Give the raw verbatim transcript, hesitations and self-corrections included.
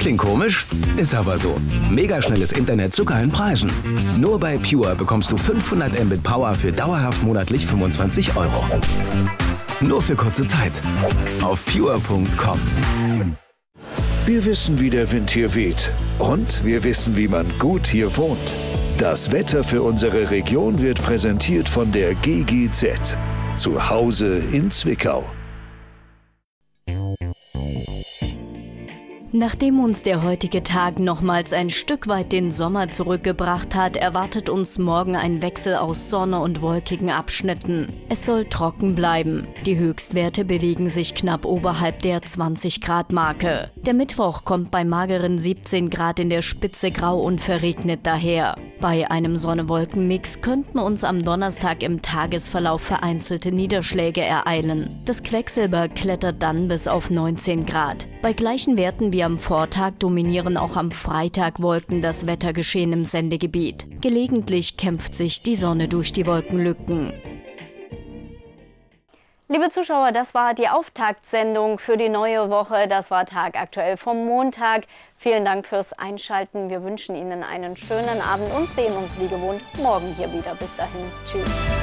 Klingt komisch? Ist aber so. Mega schnelles Internet zu geilen Preisen. Nur bei Pure bekommst du fünfhundert Mbit Power für dauerhaft monatlich fünfundzwanzig Euro. Nur für kurze Zeit. Auf pure punkt com. Wir wissen, wie der Wind hier weht. Und wir wissen, wie man gut hier wohnt. Das Wetter für unsere Region wird präsentiert von der G G Z. Zu Hause in Zwickau. Nachdem uns der heutige Tag nochmals ein Stück weit den Sommer zurückgebracht hat, erwartet uns morgen ein Wechsel aus Sonne und wolkigen Abschnitten. Es soll trocken bleiben. Die Höchstwerte bewegen sich knapp oberhalb der zwanzig Grad Marke. Der Mittwoch kommt bei mageren siebzehn Grad in der Spitze grau und verregnet daher. Bei einem Sonne-Wolken-Mix könnten uns am Donnerstag im Tagesverlauf vereinzelte Niederschläge ereilen. Das Quecksilber klettert dann bis auf neunzehn Grad. Bei gleichen Werten wie am Vortag dominieren auch am Freitag Wolken das Wettergeschehen im Sendegebiet. Gelegentlich kämpft sich die Sonne durch die Wolkenlücken. Liebe Zuschauer, das war die Auftaktsendung für die neue Woche. Das war Tagaktuell vom Montag. Vielen Dank fürs Einschalten. Wir wünschen Ihnen einen schönen Abend und sehen uns wie gewohnt morgen hier wieder. Bis dahin. Tschüss.